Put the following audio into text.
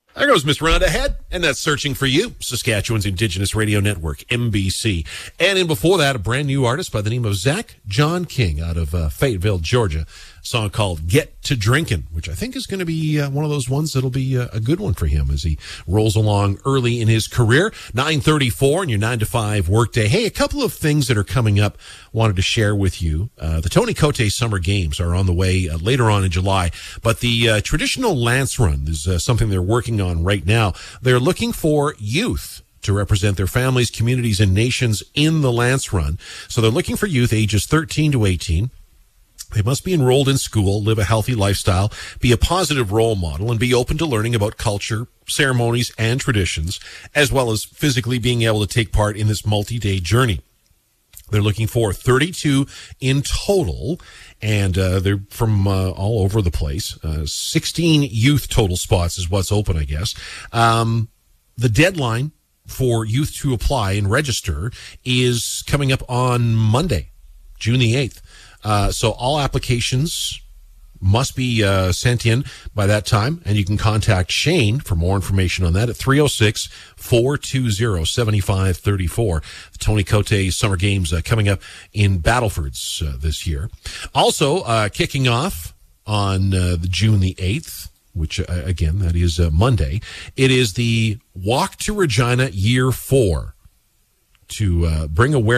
There goes Miss Round Ahead, and that's Searching for You, Saskatchewan's Indigenous Radio Network, MBC. And in before that, a brand new artist by the name of Zach John King out of Fayetteville, Georgia. A song called Get to Drinkin', which I think is going to be one of those ones that'll be a good one for him as he rolls along early in his career. 9:34 and your 9 to 5 workday. Hey, a couple of things that are coming up wanted to share with you. The Tony Cote Summer Games are on the way later on in July, but the traditional Lance Run is something they're working on right now. They're looking for youth to represent their families, communities, and nations in the Lance Run. So they're looking for youth ages 13 to 18. They must be enrolled in school, live a healthy lifestyle, be a positive role model, and be open to learning about culture, ceremonies, and traditions, as well as physically being able to take part in this multi-day journey. They're looking for 32 in total, and they're from all over the place. 16 youth total spots is what's open, I guess. The deadline for youth to apply and register is coming up on Monday, June the 8th. So all applications must be sent in by that time, and you can contact Shane for more information on that at 306-420-7534. The Tony Cote Summer Games coming up in Battlefords this year. Also, kicking off on June the 8th, which, again, that is Monday, it is the Walk to Regina Year 4 to bring awareness